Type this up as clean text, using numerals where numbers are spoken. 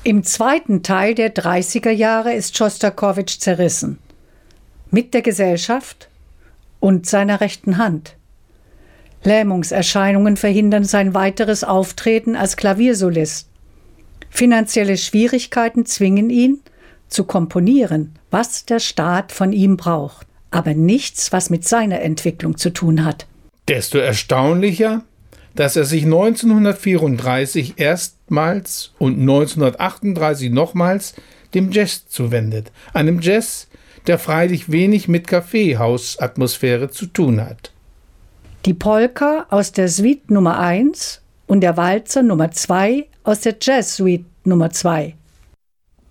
Im zweiten Teil der 30er Jahre ist Schostakowitsch zerrissen. Mit der Gesellschaft und seiner rechten Hand. Lähmungserscheinungen verhindern sein weiteres Auftreten als Klaviersolist. Finanzielle Schwierigkeiten zwingen ihn, zu komponieren, was der Staat von ihm braucht, aber nichts, was mit seiner Entwicklung zu tun hat. Desto erstaunlicher, dass er sich 1934 erstmals und 1938 nochmals dem Jazz zuwendet. Einem Jazz, der freilich wenig mit Kaffeehausatmosphäre zu tun hat. Die Polka aus der Suite Nummer 1 und der Walzer Nummer 2 aus der Jazz Suite Nummer 2